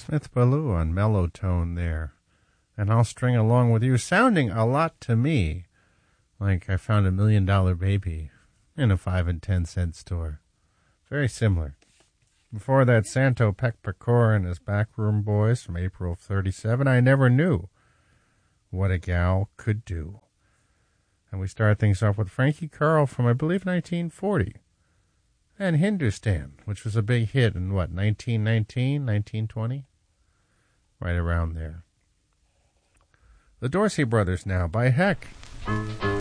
Smith Ballou on mellow tone there. And I'll string along with you, sounding a lot to me like I found $1 Million Baby in a 5 and 10 cent store. Very similar. Before that, Santo Peck-Pecor and his Backroom Boys from April of 37. I never knew what a gal could do. And we start things off with Frankie Carl from, I believe, 1940. And Hindustan, which was a big hit in, 1919, 1920? Right around there. The Dorsey Brothers now, by Heck.